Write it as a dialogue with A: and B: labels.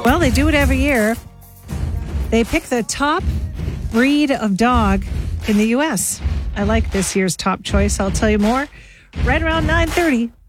A: Well, they do it every year. They pick the top breed of dog in the U.S. I like this year's top choice. I'll tell you more right around 9:30.